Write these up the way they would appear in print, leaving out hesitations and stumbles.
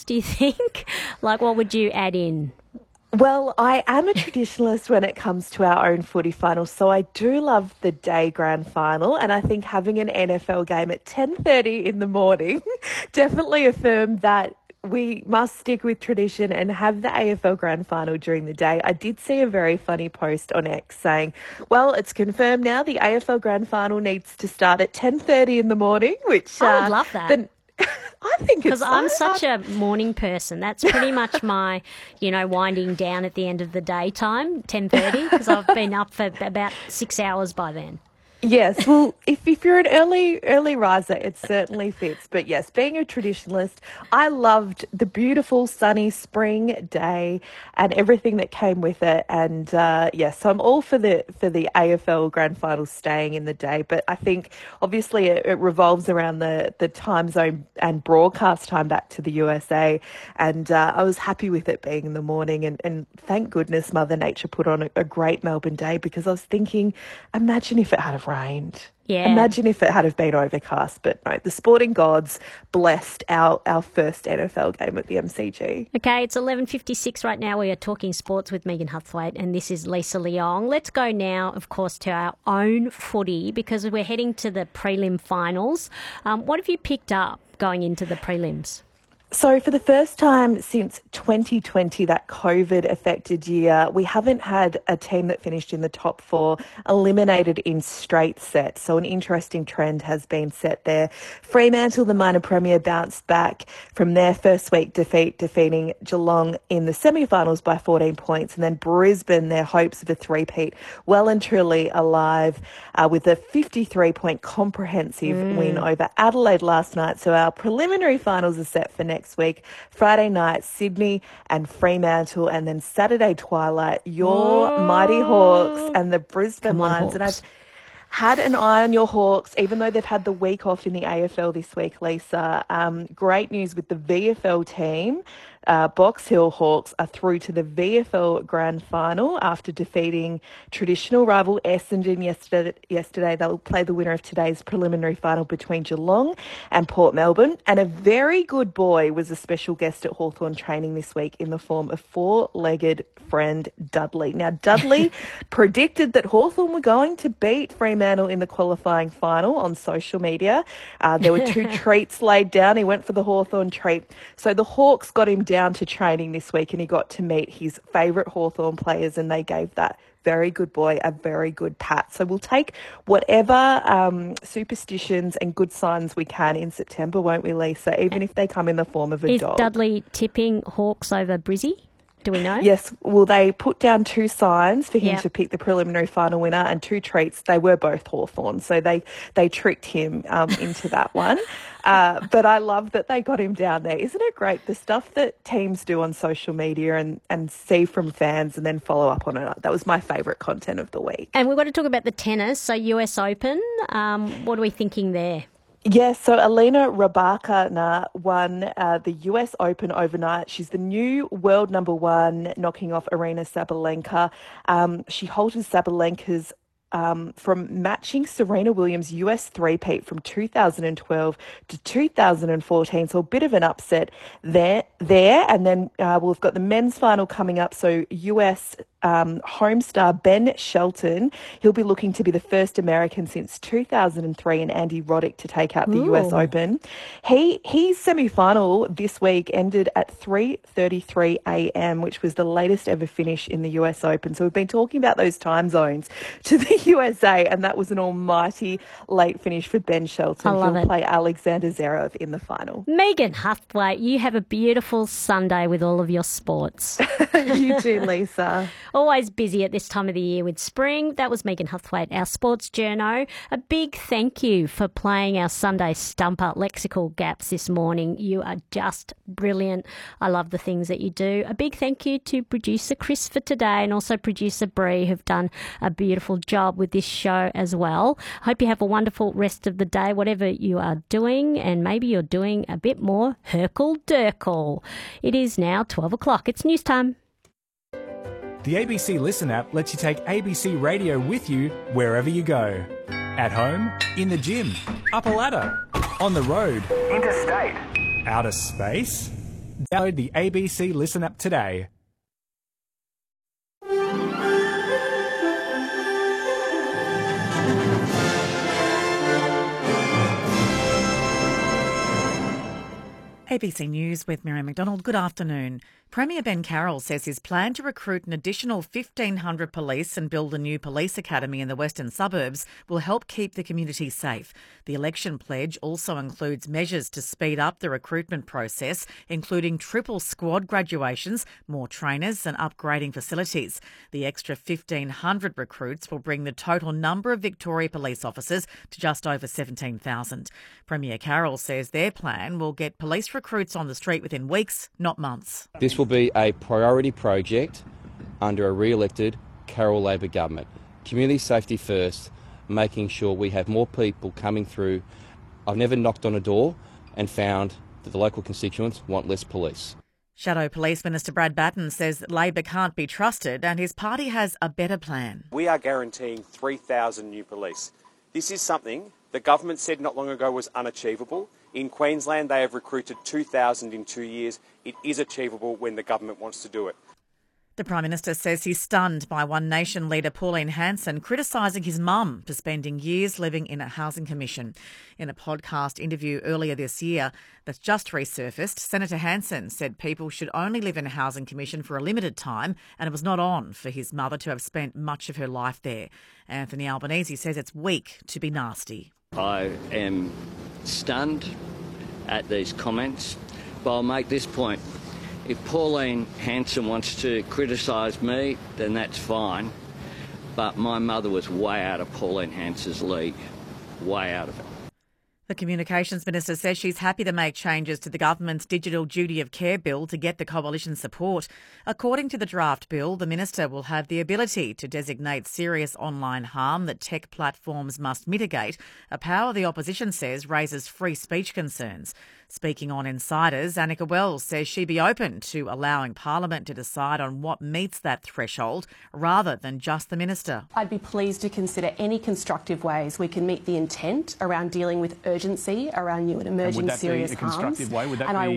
do you think? Like, what would you add in? Well, I am a traditionalist when it comes to our own footy finals, so I do love the day grand final, and I think having an NFL game at 10:30 in the morning definitely affirmed that we must stick with tradition and have the AFL grand final during the day. I did see a very funny post on X saying, "Well, it's confirmed now the AFL grand final needs to start at 10:30 in the morning," which I would love that. then I think Because it's I'm fun. such a morning person. That's pretty much my, winding down at the end of the daytime, 10:30, because I've been up for about 6 hours by then. Yes, well, if you're an early riser, it certainly fits. But yes, being a traditionalist, I loved the beautiful sunny spring day and everything that came with it. And yes, so I'm all for the AFL Grand Final staying in the day. But I think obviously it revolves around the time zone and broadcast time back to the USA. And I was happy with it being in the morning. And thank goodness Mother Nature put on a great Melbourne day, because I was thinking, imagine if it had have rained. Yeah. Imagine if it had have been overcast. But no, the sporting gods blessed our first NFL game at the MCG. Okay, it's 11:56 right now. We are talking sports with Megan Huthwaite, and this is Lisa Leong. Let's go now, of course, to our own footy, because we're heading to the prelim finals. What have you picked up going into the prelims? So for the first time since 2020, that COVID-affected year, we haven't had a team that finished in the top four eliminated in straight sets. So an interesting trend has been set there. Fremantle, the minor premier, bounced back from their first week defeat, defeating Geelong in the semi-finals by 14 points. And then Brisbane, their hopes of a three-peat, well and truly alive with a 53-point comprehensive win over Adelaide last night. So our preliminary finals are set for next week. Friday night, Sydney and Fremantle, and then Saturday twilight, your mighty Hawks and the Brisbane Lions. Hawks. And I've had an eye on your Hawks, even though they've had the week off in the AFL this week, Lisa. Great news with the VFL team. Box Hill Hawks are through to the VFL Grand Final after defeating traditional rival Essendon yesterday. They'll play the winner of today's preliminary final between Geelong and Port Melbourne. And a very good boy was a special guest at Hawthorn training this week in the form of four-legged friend Dudley. Now, Dudley predicted that Hawthorn were going to beat Fremantle in the qualifying final on social media. There were two treats laid down. He went for the Hawthorn treat. So the Hawks got him down to training this week, and he got to meet his favourite Hawthorn players, and they gave that very good boy a very good pat. So we'll take whatever superstitions and good signs we can in September, won't we, Lisa? Even if they come in the form of a dog. Is Dudley tipping Hawks over Brizzy? Do we know? Yes. Well, they put down two signs for him to pick the preliminary final winner, and two treats. They were both Hawthorn, so they tricked him into that one. But I love that they got him down there. Isn't it great, the stuff that teams do on social media and see from fans and then follow up on it? That was my favourite content of the week. And we've got to talk about the tennis. So US Open, what are we thinking there? Yes, so Alina Rybakina won the US Open overnight. She's the new world number one, knocking off Aryna Sabalenka. She halted Sabalenka's from matching Serena Williams' US three-peat from 2012 to 2014. So a bit of an upset there. And then we've got the men's final coming up. So US home star Ben Shelton, he'll be looking to be the first American since 2003 and Andy Roddick to take out the US Open. His semi-final this week ended at 3:33 a.m., which was the latest ever finish in the US Open. So we've been talking about those time zones to the USA, and that was an almighty late finish for Ben Shelton. He'll play Alexander Zverev in the final. Megan Huthwaite, you have a beautiful Sunday with all of your sports. You too, Lisa. Always busy at this time of the year with spring. That was Megan Huthwaite, our sports journo. A big thank you for playing our Sunday Stumper lexical gaps this morning. You are just brilliant. I love the things that you do. A big thank you to producer Chris for today, and also producer Bree, who've done a beautiful job with this show as well. Hope you have a wonderful rest of the day, whatever you are doing, and maybe you're doing a bit more Herkle-Durkle. It is now 12 o'clock. It's news time. The ABC Listen app lets you take ABC Radio with you wherever you go. At home, in the gym, up a ladder, on the road, interstate, outer space. Download the ABC Listen app today. ABC News with Miriam McDonald. Good afternoon. Premier Ben Carroll says his plan to recruit an additional 1,500 police and build a new police academy in the western suburbs will help keep the community safe. The election pledge also includes measures to speed up the recruitment process, including triple squad graduations, more trainers and upgrading facilities. The extra 1,500 recruits will bring the total number of Victoria police officers to just over 17,000. Premier Carroll says their plan will get police recruits on the street within weeks, not months. This will be a priority project under a re-elected Carroll Labor government. Community safety first, making sure we have more people coming through. I've never knocked on a door and found that the local constituents want less police. Shadow Police Minister Brad Batten says that Labor can't be trusted and his party has a better plan. We are guaranteeing 3,000 new police. This is something the government said not long ago was unachievable. In Queensland, they have recruited 2,000 in 2 years. It is achievable when the government wants to do it. The Prime Minister says he's stunned by One Nation leader Pauline Hanson criticising his mum for spending years living in a housing commission. In a podcast interview earlier this year that's just resurfaced, Senator Hanson said people should only live in a housing commission for a limited time and it was not on for his mother to have spent much of her life there. Anthony Albanese says it's weak to be nasty. I am stunned at these comments, but I'll make this point. If Pauline Hanson wants to criticise me, then that's fine, but my mother was way out of Pauline Hanson's league, way out of it. The Communications Minister says she's happy to make changes to the government's Digital Duty of Care bill to get the coalition support. According to the draft bill, the minister will have the ability to designate serious online harm that tech platforms must mitigate, a power the opposition says raises free speech concerns. Speaking on Insiders, Annika Wells says she'd be open to allowing Parliament to decide on what meets that threshold rather than just the minister. I'd be pleased to consider any constructive ways we can meet the intent around dealing with urgency around new and emerging serious harms. Would that be a constructive way?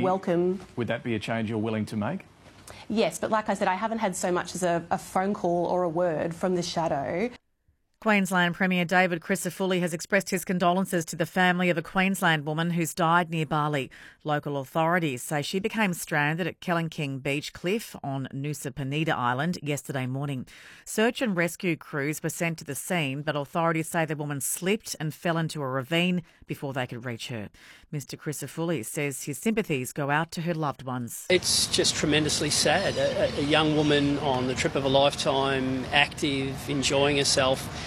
Would that be a change you're willing to make? Yes, but like I said, I haven't had so much as a phone call or a word from the shadow. Queensland Premier David Crisafulli has expressed his condolences to the family of a Queensland woman who's died near Bali. Local authorities say she became stranded at Kellenking Beach Cliff on Nusa Penida Island yesterday morning. Search and rescue crews were sent to the scene, but authorities say the woman slipped and fell into a ravine before they could reach her. Mr Crisafulli says his sympathies go out to her loved ones. It's just tremendously sad. A young woman on the trip of a lifetime, active, enjoying herself,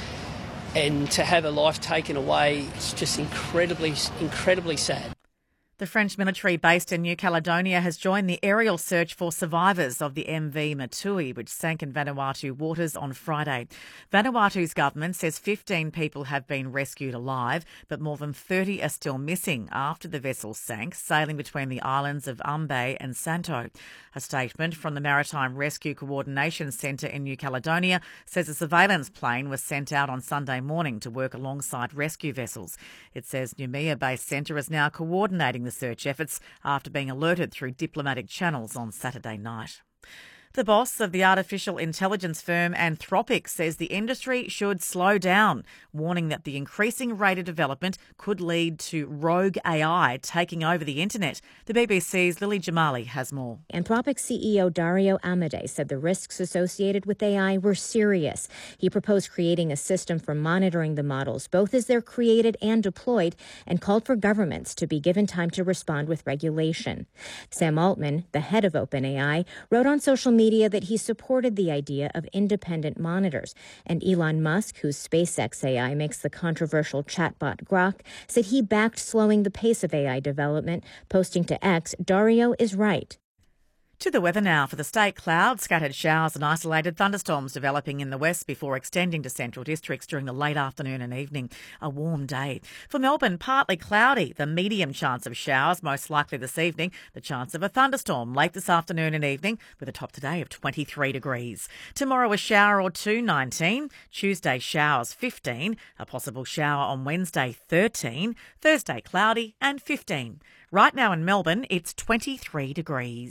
and to have her life taken away, it's just incredibly sad. The French military based in New Caledonia has joined the aerial search for survivors of the MV Matui, which sank in Vanuatu waters on Friday. Vanuatu's government says 15 people have been rescued alive, but more than 30 are still missing after the vessel sank, sailing between the islands of Ambae and Santo. A statement from the Maritime Rescue Coordination Centre in New Caledonia says a surveillance plane was sent out on Sunday morning to work alongside rescue vessels. It says Noumea-based centre is now coordinating the search efforts after being alerted through diplomatic channels on Saturday night. The boss of the artificial intelligence firm Anthropic says the industry should slow down, warning that the increasing rate of development could lead to rogue AI taking over the internet. The BBC's Lily Jamali has more. Anthropic CEO Dario Amodei said the risks associated with AI were serious. He proposed creating a system for monitoring the models, both as they're created and deployed, and called for governments to be given time to respond with regulation. Sam Altman, the head of OpenAI, wrote on social media that he supported the idea of independent monitors. And Elon Musk, whose SpaceX AI makes the controversial chatbot Grok, said he backed slowing the pace of AI development, posting to X, "Dario is right." To the weather now. For the state, clouds, scattered showers and isolated thunderstorms developing in the west before extending to central districts during the late afternoon and evening. A warm day. For Melbourne, partly cloudy. The medium chance of showers, most likely this evening. The chance of a thunderstorm late this afternoon and evening with a top today of 23 degrees. Tomorrow a shower or two, 19. Tuesday showers, 15. A possible shower on Wednesday, 13. Thursday cloudy and 15. Right now in Melbourne, it's 23 degrees.